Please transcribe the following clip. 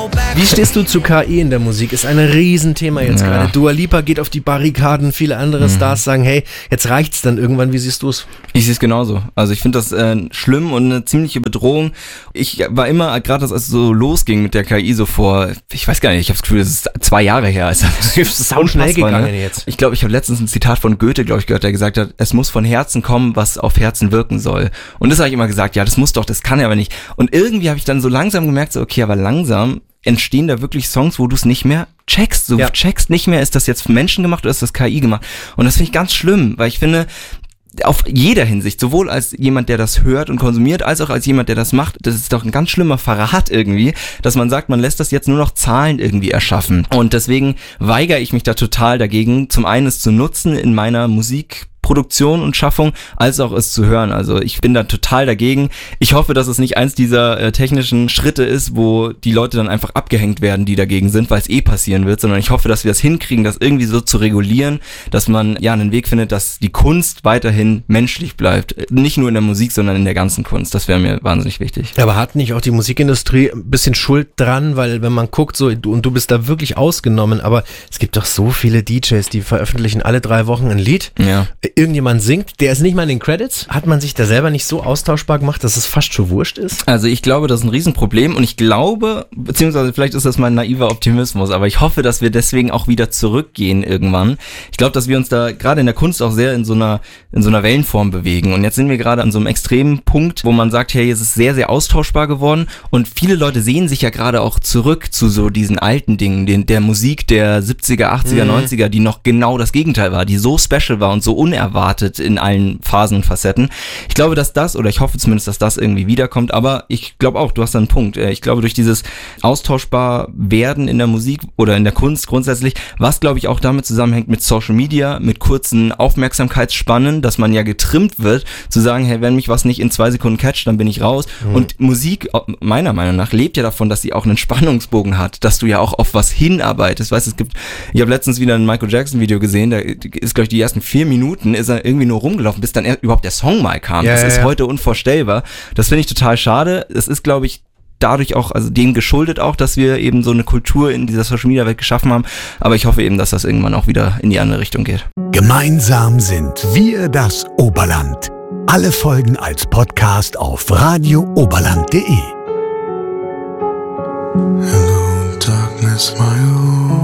Wie stehst du zu KI in der Musik? Ist ein Riesenthema jetzt gerade. Dua Lipa geht auf die Barrikaden, viele andere Stars sagen, hey, jetzt reicht's dann irgendwann. Wie siehst du es? Ich sehe es genauso. Also ich finde das schlimm und eine ziemliche Bedrohung. Ich war immer, gerade als es so losging mit der KI, so vor, ich weiß gar nicht, ich habe das Gefühl, das ist 2 Jahre her. Es ist so schnell gegangen jetzt. Ich glaube, ich habe letztens ein Zitat von Goethe, gehört, der gesagt hat, es muss von Herzen kommen, was auf Herzen wirken soll. Und das habe ich immer gesagt, ja, das muss doch, das kann ja aber nicht. Und irgendwie habe ich dann so langsam gemerkt, so okay, aber langsam entstehen da wirklich Songs, wo du es nicht mehr checkst. Du checkst nicht mehr, ist das jetzt Menschen gemacht oder ist das KI gemacht? Und das finde ich ganz schlimm, weil ich finde, auf jeder Hinsicht, sowohl als jemand, der das hört und konsumiert, als auch als jemand, der das macht, das ist doch ein ganz schlimmer Verrat irgendwie, dass man sagt, man lässt das jetzt nur noch Zahlen irgendwie erschaffen. Und deswegen weigere ich mich da total dagegen, zum einen es zu nutzen in meiner Musikproduktion und Schaffung, als auch es zu hören. Also ich bin da total dagegen. Ich hoffe, dass es nicht eins dieser technischen Schritte ist, wo die Leute dann einfach abgehängt werden, die dagegen sind, weil es passieren wird, sondern ich hoffe, dass wir das hinkriegen, das irgendwie so zu regulieren, dass man einen Weg findet, dass die Kunst weiterhin menschlich bleibt. Nicht nur in der Musik, sondern in der ganzen Kunst. Das wäre mir wahnsinnig wichtig. Aber hat nicht auch die Musikindustrie ein bisschen Schuld dran, weil wenn man guckt, so du bist da wirklich ausgenommen, aber es gibt doch so viele DJs, die veröffentlichen alle 3 Wochen ein Lied. Ja. Irgendjemand singt, der ist nicht mal in den Credits. Hat man sich da selber nicht so austauschbar gemacht, dass es fast schon wurscht ist? Also ich glaube, das ist ein Riesenproblem und ich glaube, beziehungsweise vielleicht ist das mein naiver Optimismus, aber ich hoffe, dass wir deswegen auch wieder zurückgehen irgendwann. Ich glaube, dass wir uns da gerade in der Kunst auch sehr in so einer Wellenform bewegen und jetzt sind wir gerade an so einem extremen Punkt, wo man sagt, hey, es ist sehr, sehr austauschbar geworden und viele Leute sehen sich ja gerade auch zurück zu so diesen alten Dingen, der Musik der 70er, 80er, 90er, die noch genau das Gegenteil war, die so special war und so unerwartet in allen Phasen und Facetten. Ich glaube, dass das, oder ich hoffe zumindest, dass das irgendwie wiederkommt, aber ich glaube auch, du hast da einen Punkt. Ich glaube, durch dieses austauschbar werden in der Musik oder in der Kunst grundsätzlich, was glaube ich auch damit zusammenhängt mit Social Media, mit kurzen Aufmerksamkeitsspannen, dass man ja getrimmt wird, zu sagen, hey, wenn mich was nicht in 2 Sekunden catcht, dann bin ich raus. Und Musik, meiner Meinung nach, lebt ja davon, dass sie auch einen Spannungsbogen hat, dass du ja auch auf was hinarbeitest. Weißt, ich habe letztens wieder ein Michael Jackson Video gesehen, da ist, glaube ich, die ersten 4 Minuten ist er irgendwie nur rumgelaufen, bis dann überhaupt der Song mal kam. Das ist heute unvorstellbar. Das finde ich total schade. Es ist, glaube ich, dadurch auch, also dem geschuldet auch, dass wir eben so eine Kultur in dieser Social Media Welt geschaffen haben. Aber ich hoffe eben, dass das irgendwann auch wieder in die andere Richtung geht. Gemeinsam sind wir das Oberland. Alle Folgen als Podcast auf radiooberland.de. Hello, darkness, my